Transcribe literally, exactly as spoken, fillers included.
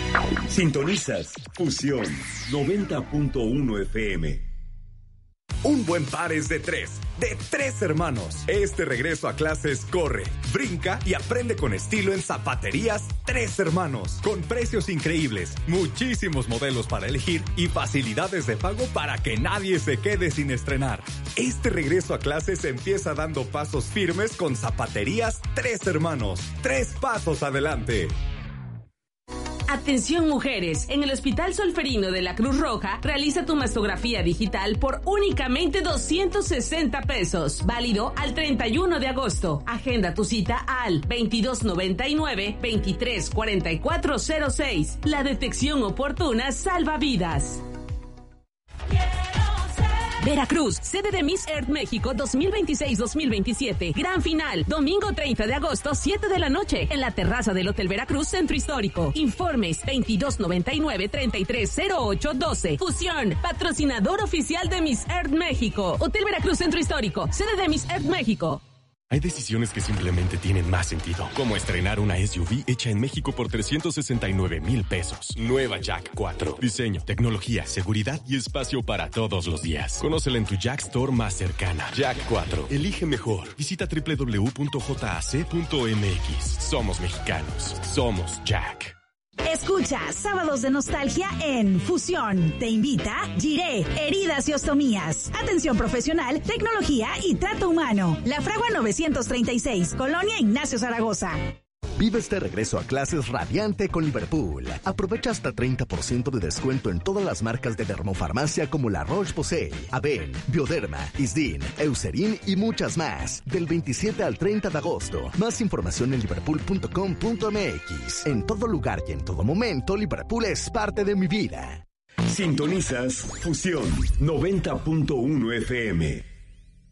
Sintonizas Fusión noventa punto uno F M. Un buen par es de tres, de tres hermanos. Este regreso a clases corre, brinca y aprende con estilo en Zapaterías Tres Hermanos. Con precios increíbles, muchísimos modelos para elegir y facilidades de pago para que nadie se quede sin estrenar. Este regreso a clases empieza dando pasos firmes con Zapaterías Tres Hermanos. Tres pasos adelante. Atención mujeres, en el Hospital Solferino de la Cruz Roja realiza tu mastografía digital por únicamente doscientos sesenta pesos, válido al treinta y uno de agosto. Agenda tu cita al veintidós noventa y nueve, veintitrés cuarenta y cuatro cero seis. La detección oportuna salva vidas. Veracruz, sede de Miss Earth México dos mil veintiséis dos mil veintisiete. Gran final, domingo treinta de agosto, siete de la noche, en la terraza del Hotel Veracruz, Centro Histórico. Informes veintidós noventa y nueve, treinta y tres cero ocho doce. Fusión, patrocinador oficial de Miss Earth México. Hotel Veracruz, Centro Histórico, sede de Miss Earth México. Hay decisiones que simplemente tienen más sentido, como estrenar una S U V hecha en México por trescientos sesenta y nueve mil pesos. Nueva Jack cuatro. Diseño, tecnología, seguridad y espacio para todos los días. Conócela en tu Jack Store más cercana. Jack cuatro. Elige mejor. Visita doble u doble u doble u punto j a c punto m x. Somos mexicanos. Somos Jack. Escucha Sábados de Nostalgia en Fusión. Te invita Giré, Heridas y Ostomías. Atención profesional, tecnología y trato humano. La Fragua novecientos treinta y seis, Colonia Ignacio Zaragoza. Vive este regreso a clases radiante con Liverpool. Aprovecha hasta treinta por ciento de descuento en todas las marcas de dermofarmacia como la Roche-Posay, Aven, Bioderma, Isdin, Eucerin y muchas más. Del veintisiete al treinta de agosto. Más información en liverpool punto com punto m x. En todo lugar y en todo momento, Liverpool es parte de mi vida. Sintonizas Fusión noventa punto uno F M.